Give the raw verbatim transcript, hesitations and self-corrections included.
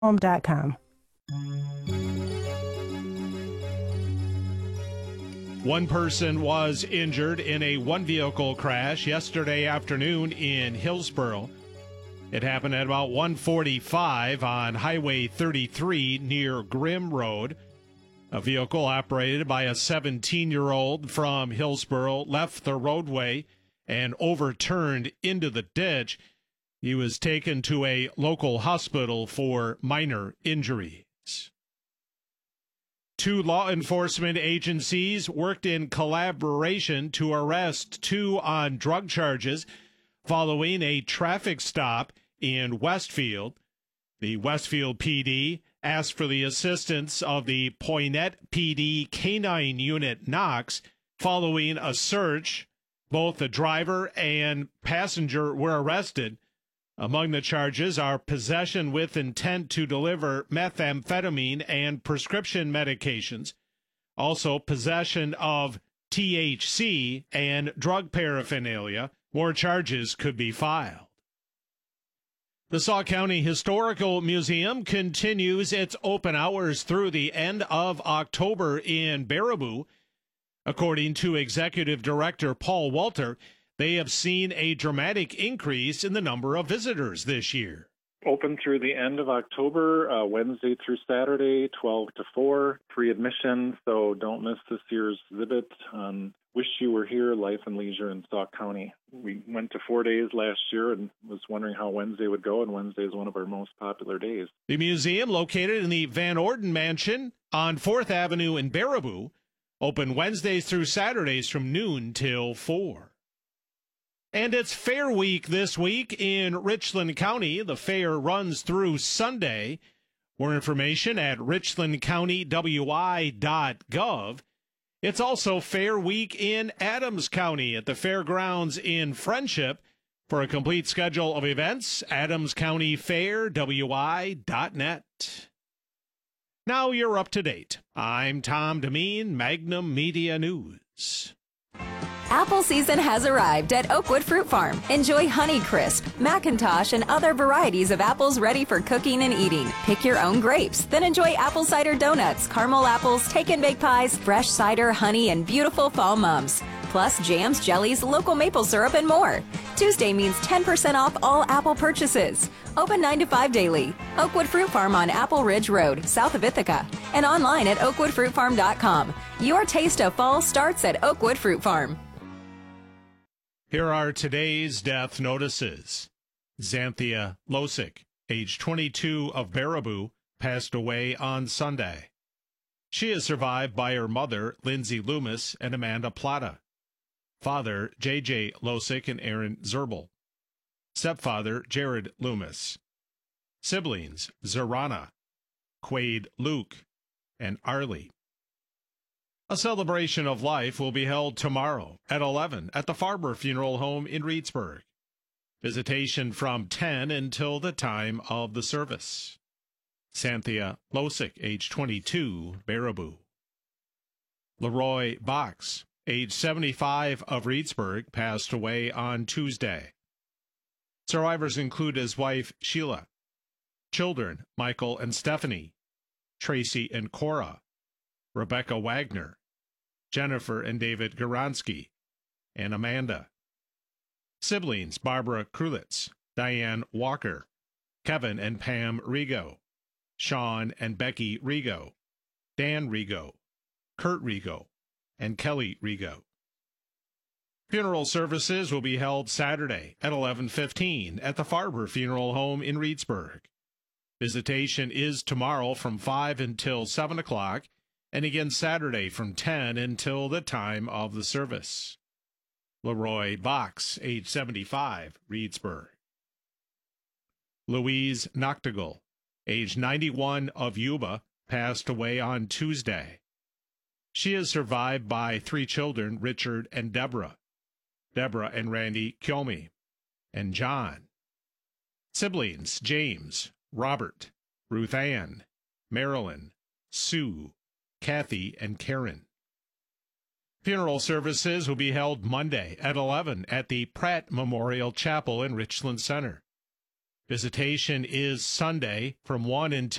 home dot com. One person was injured in a one-vehicle crash yesterday afternoon in Hillsboro. It happened at about one forty-five on Highway thirty-three near Grimm Road. A vehicle operated by a seventeen-year-old from Hillsboro left the roadway and overturned into the ditch. He was taken to a local hospital for minor injuries. Two law enforcement agencies worked in collaboration to arrest two on drug charges following a traffic stop in Westfield. The Westfield P D asked for the assistance of the Poynette P D Canine Unit Knox following a search. Both the driver and passenger were arrested. Among the charges are possession with intent to deliver methamphetamine and prescription medications, also possession of T H C and drug paraphernalia. More charges could be filed. The Sauk County Historical Museum continues its open hours through the end of October in Baraboo. According to Executive Director Paul Walter, they have seen a dramatic increase in the number of visitors this year. Open through the end of October, uh, Wednesday through Saturday, twelve to four, free admission, so don't miss this year's exhibit on Wish You Were Here, Life and Leisure in Sauk County. We went to four days last year and was wondering how Wednesday would go, and Wednesday is one of our most popular days. The museum, located in the Van Orden Mansion on fourth Avenue in Baraboo, open Wednesdays through Saturdays from noon till four. And it's Fair Week this week in Richland County. The fair runs through Sunday. More information at richland county w i dot gov. It's also Fair Week in Adams County at the Fairgrounds in Friendship. For a complete schedule of events, adams county fair w i dot net. Now you're up to date. I'm Tom Demeen, Magnum Media News. Apple season has arrived at Oakwood Fruit Farm. Enjoy Honeycrisp, Macintosh, and other varieties of apples ready for cooking and eating. Pick your own grapes, then enjoy apple cider donuts, caramel apples, take-and-bake pies, fresh cider, honey, and beautiful fall mums. Plus jams, jellies, local maple syrup, and more. Tuesday means ten percent off all Apple purchases. Open nine to five daily. Oakwood Fruit Farm on Apple Ridge Road, south of Ithaca. And online at oakwood fruit farm dot com. Your taste of fall starts at Oakwood Fruit Farm. Here are today's death notices. Xanthia Losick, age twenty-two, of Baraboo, passed away on Sunday. She is survived by her mother, Lindsay Loomis, and Amanda Plata. Father, J J Losick and Aaron Zerbel. Stepfather, Jared Loomis. Siblings, Zorana, Quade Luke, and Arlie. A celebration of life will be held tomorrow at eleven at the Farber Funeral Home in Reedsburg. Visitation from ten until the time of the service. Xanthia Losick, age twenty-two, Baraboo. Leroy Box, age seventy-five, of Reedsburg, passed away on Tuesday. Survivors include his wife, Sheila, children, Michael and Stephanie, Tracy and Cora, Rebecca Wagner, Jennifer and David Goronsky, and Amanda. Siblings, Barbara Krulitz, Diane Walker, Kevin and Pam Rigo, Sean and Becky Rigo, Dan Rigo, Kurt Rigo, and Kelly Rigo. Funeral services will be held Saturday at eleven fifteen at the Farber Funeral Home in Reedsburg. Visitation is tomorrow from five until seven o'clock, and again Saturday from ten until the time of the service. Leroy Box, age seventy-five, Reedsburg. Louise Noctegal, age ninety-one, of Yuba, passed away on Tuesday. She is survived by three children, Richard and Deborah, Deborah and Randy Kyomi, and John. Siblings, James, Robert, Ruth Ann, Marilyn, Sue, Kathy, and Karen. Funeral services will be held Monday at eleven at the Pratt Memorial Chapel in Richland Center. Visitation is Sunday from one until